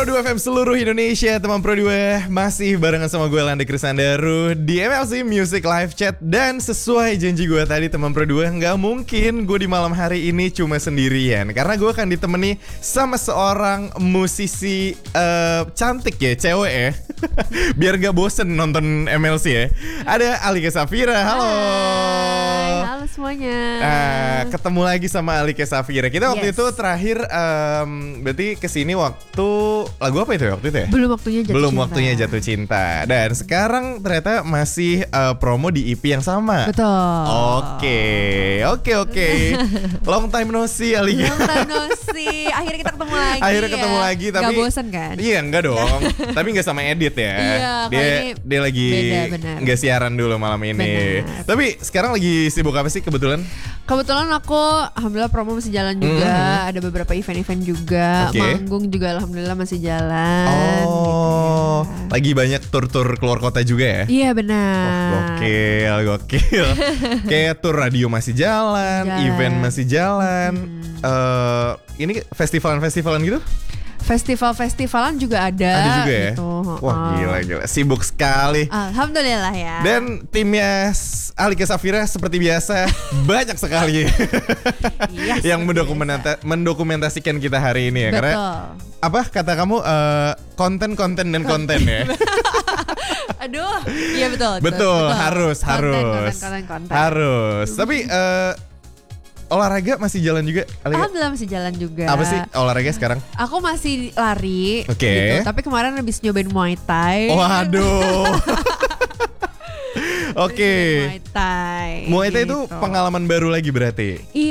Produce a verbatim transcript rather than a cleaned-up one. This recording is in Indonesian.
Pro dua F M seluruh Indonesia, teman Pro dua masih barengan sama gue Landa Krisandaru di M L C Music Live Chat. Dan sesuai janji gue tadi teman Pro dua, nggak mungkin gue di malam hari ini cuma sendirian, karena gue akan ditemani sama seorang musisi uh, cantik ya, cewek ya. Biar gak bosen nonton M L C ya. Ada Alika Safira, halo. Hai, halo semuanya. Nah, ketemu lagi sama Alika Safira. Kita waktu Yes. itu terakhir um, berarti kesini waktu lagu apa itu ya waktu itu ya? Belum waktunya jatuh Belum cinta. waktunya jatuh cinta. Dan sekarang ternyata masih uh, promo di E P yang sama. Betul. Oke, oke, oke. Long time no see, Alika. Long time no see. Akhirnya kita ketemu lagi. Akhirnya ya. ketemu lagi, tapi Gak bosan kan? Iya, enggak dong. Tapi enggak sama edit ya. Iya, dia kali ini dia lagi beda, benar. enggak siaran dulu malam ini. Benar. Tapi sekarang lagi sibuk apa sih kebetulan? Kebetulan aku alhamdulillah promo masih jalan juga. Mhm. Ada beberapa event-event juga. Oke. Manggung juga alhamdulillah masih jalan. Oh, gitu ya. lagi banyak tur-tur keluar kota juga ya? Iya Oh, benar. gokil, gokil. Kayak tur radio masih jalan, Jalan. event masih jalan. Hmm. Eh, ini festivalan-festivalan gitu? Festival-festivalan juga ada. Ada juga ya? Gitu. Wah, Oh. gila, gila. Sibuk sekali. Alhamdulillah ya. Dan timnya S- Alika Safira seperti biasa banyak sekali Iya, yang seperti mendokumenta- mendokumentasikan kita hari ini ya. Betul. Karena apa kata kamu eh, konten-konten dan konten ya? Aduh, iya betul. Betul, harus, Konten, harus, konten, konten, konten. harus. Tapi eh, olahraga masih jalan juga, Alika? Alhamdulillah masih jalan juga. Apa sih olahraga sekarang? Aku masih lari. Oke. Gitu. Tapi kemarin habis nyobain Muay Thai. Waduh. Oke. Muay Thai. Muay Thai itu gitu. pengalaman baru lagi berarti. Iya.